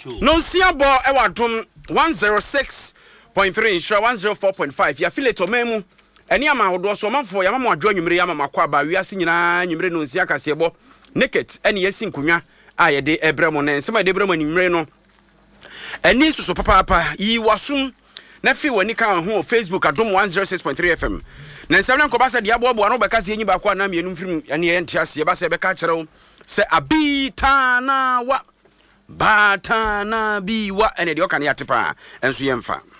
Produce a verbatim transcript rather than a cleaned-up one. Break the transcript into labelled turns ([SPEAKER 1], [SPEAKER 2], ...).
[SPEAKER 1] No siabo ewa dum one oh six point three insure one oh four point five ya affiliate omemu eni ama hodo so manfo ya mama adwo nwumre ya mama kwa ba wiase nyina nwumre no nsia kasebo naked eni yesi nkonwa a ye de ebremo ne nsema de ebremo nwumre no eni suso papa papa yi wasum na fi wani kan ho Facebook adom one oh six point three F M na nsema na nkobasa de abo abo no beka se enyi ba kwa na mienu mfirim eni ye ntiase ye ba se beka kyerɛw se abitana wa batana biwa ene de okane yatepa enso yemfa